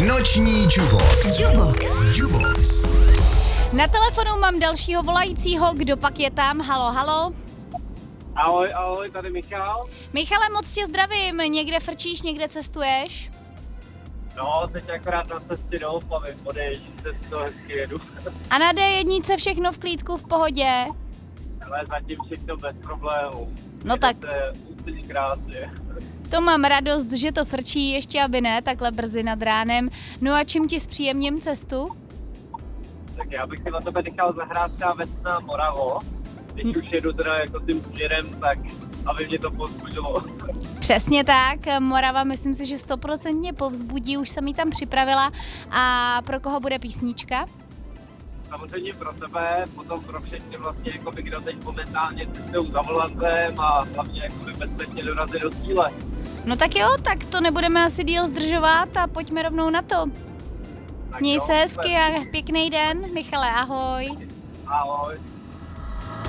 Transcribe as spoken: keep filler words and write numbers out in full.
Noční Jubox. Jubox. Jubox. Na telefonu mám dalšího volajícího, kdo pak je tam? Halo, halo. Ahoj, ahoj, tady Michal. Michale, moc tě zdravím. Někde frčíš, někde cestuješ? No, teď akorát na cestě do Opavy, podejď, se to hezky jedu. A na dé jedna všechno v klídku, v pohodě? Ale zatím všechno bez problémů. No tak. Úplně krásně. To mám radost, že to frčí, ještě aby ne, takhle brzy nad ránem. No a čím ti zpříjemním cestu? Tak já bych si na tebe nechal zahrát třeba Vesna Moravo. Když hm. už jedu teda jako tím směrem, tak aby mě to povzbudilo. Přesně tak, Morava myslím si, že stoprocentně povzbudí, už jsem ji tam připravila. A pro koho bude písnička? Samozřejmě pro tebe, potom pro všechny vlastně, jako by kdo teď momentálně cestují za volantem a hlavně jako by bezpečně dorazit do cíle. No tak jo, tak to nebudeme asi díl zdržovat a pojďme rovnou na to. Tak Měj jo, se hezky a pěkný den, Michale, ahoj. Ahoj.